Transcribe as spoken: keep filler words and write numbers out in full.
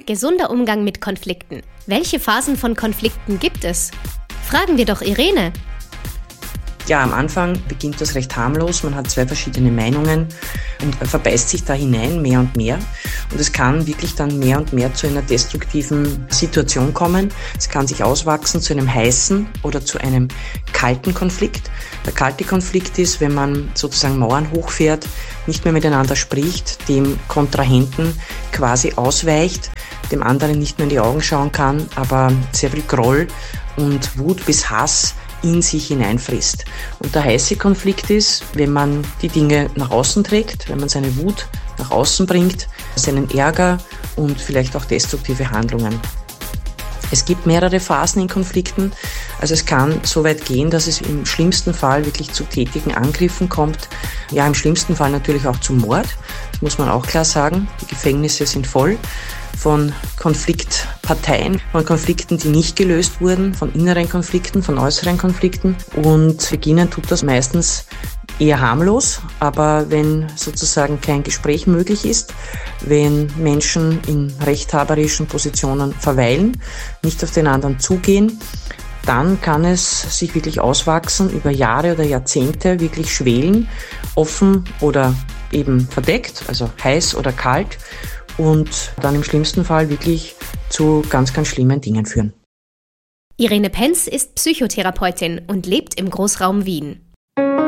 gesunder Umgang mit Konflikten. Welche Phasen von Konflikten gibt es? Fragen wir doch Irene. Ja, am Anfang beginnt das recht harmlos. Man hat zwei verschiedene Meinungen und verbeißt sich da hinein mehr und mehr. Und es kann wirklich dann mehr und mehr zu einer destruktiven Situation kommen. Es kann sich auswachsen zu einem heißen oder zu einem kalten Konflikt. Der kalte Konflikt ist, wenn man sozusagen Mauern hochfährt, nicht mehr miteinander spricht, dem Kontrahenten quasi ausweicht, dem anderen nicht mehr in die Augen schauen kann, aber sehr viel Groll und Wut bis Hass in sich hineinfrisst. Und der heiße Konflikt ist, wenn man die Dinge nach außen trägt, wenn man seine Wut nach außen bringt, seinen Ärger und vielleicht auch destruktive Handlungen. Es gibt mehrere Phasen in Konflikten. Also es kann so weit gehen, dass es im schlimmsten Fall wirklich zu tätigen Angriffen kommt. Ja, im schlimmsten Fall natürlich auch zum Mord. Das muss man auch klar sagen. Die Gefängnisse sind voll von Konfliktparteien, von Konflikten, die nicht gelöst wurden, von inneren Konflikten, von äußeren Konflikten. Und beginnen tut das meistens eher harmlos, aber wenn sozusagen kein Gespräch möglich ist, wenn Menschen in rechthaberischen Positionen verweilen, nicht auf den anderen zugehen, dann kann es sich wirklich auswachsen, über Jahre oder Jahrzehnte wirklich schwelen, offen oder eben verdeckt, also heiß oder kalt, und dann im schlimmsten Fall wirklich zu ganz, ganz schlimmen Dingen führen. Irene Penz ist Psychotherapeutin und lebt im Großraum Wien.